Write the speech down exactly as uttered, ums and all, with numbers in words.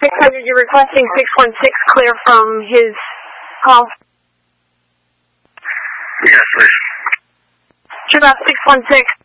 six hundred, you're requesting six one six clear from his call? Yes, please. True about six one six,